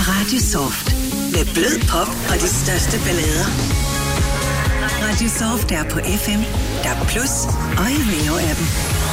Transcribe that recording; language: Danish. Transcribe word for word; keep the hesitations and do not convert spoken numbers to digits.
Radio Soft. Med blød pop og de største ballader. Radio Soft er på F M, D A B plus, og i Rio-appen.